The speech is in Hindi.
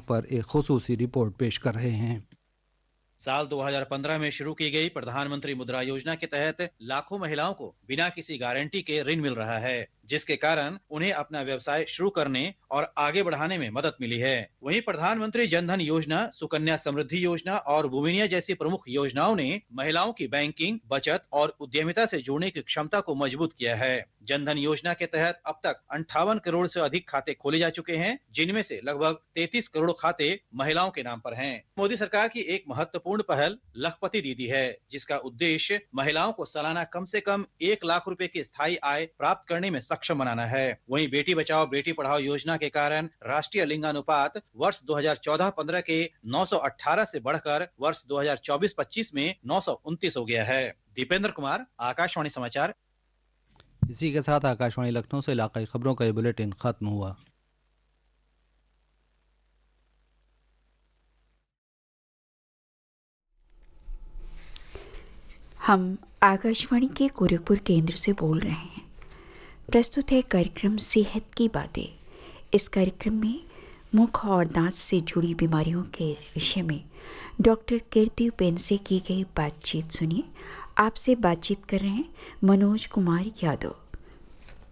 पर एक खुसूसी रिपोर्ट पेश कर रहे हैं। साल 2015 में शुरू की गई प्रधानमंत्री मुद्रा योजना के तहत लाखों महिलाओं को बिना किसी गारंटी के ऋण मिल रहा है, जिसके कारण उन्हें अपना व्यवसाय शुरू करने और आगे बढ़ाने में मदद मिली है। वहीं प्रधानमंत्री जनधन योजना, सुकन्या समृद्धि योजना और भूमिनिया जैसी प्रमुख योजनाओं ने महिलाओं की बैंकिंग, बचत और उद्यमिता से जुड़ने की क्षमता को मजबूत किया है। जनधन योजना के तहत अब तक 58 करोड़ से अधिक खाते खोले जा चुके हैं, जिनमें से लगभग 33 करोड़ खाते महिलाओं के नाम पर हैं। मोदी सरकार की एक महत्वपूर्ण पहल लखपति दीदी है, जिसका उद्देश्य महिलाओं को सालाना कम से कम 1 लाख रुपए की स्थायी आय प्राप्त करने में सक्षम बनाना है। वहीं बेटी बचाओ बेटी पढ़ाओ योजना के कारण राष्ट्रीय लिंगानुपात वर्ष 2014-15 के 918 से बढ़कर वर्ष 2024-25 में 929 हो गया है। दीपेंद्र कुमार, आकाशवाणी समाचार। इसी के साथ आकाशवाणी लखनऊ से इलाकाई खबरों का ये बुलेटिन खत्म हुआ। हम आकाशवाणी के गोरखपुर केंद्र से बोल रहे हैं। प्रस्तुत है कार्यक्रम सेहत की बातें। इस कार्यक्रम में मुख और दांत से जुड़ी बीमारियों के विषय में डॉक्टर कीर्ति उपेन से की गई बातचीत सुनिए। आपसे बातचीत कर रहे हैं मनोज कुमार यादव।